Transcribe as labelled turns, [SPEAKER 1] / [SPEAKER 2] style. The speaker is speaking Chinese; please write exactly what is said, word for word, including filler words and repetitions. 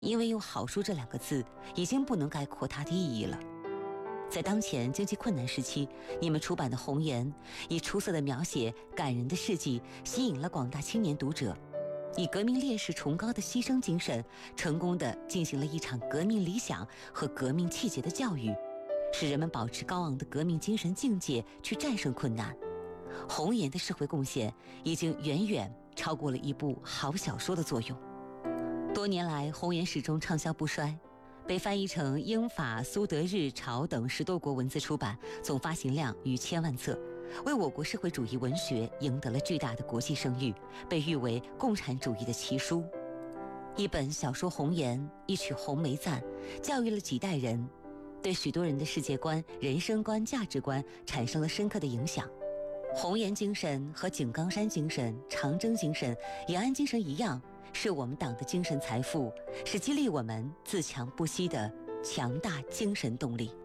[SPEAKER 1] 因为用好书这两个字已经不能概括它的意义了。在当前经济困难时期，你们出版的《红颜》以出色的描写、感人的事迹，吸引了广大青年读者，以革命烈士崇高的牺牲精神，成功地进行了一场革命理想和革命气节的教育，使人们保持高昂的革命精神境界，去战胜困难。红颜的社会贡献已经远远超过了一部好小说的作用。多年来，红颜始终畅销不衰，被翻译成英法苏德日朝等十多国文字出版，总发行量逾千万册，为我国社会主义文学赢得了巨大的国际声誉，被誉为共产主义的奇书。一本小说《红颜》，一曲红梅赞，教育了几代人，对许多人的世界观、人生观、价值观产生了深刻的影响。红颜精神和井冈山精神、长征精神、延安精神一样，是我们党的精神财富，是激励我们自强不息的强大精神动力。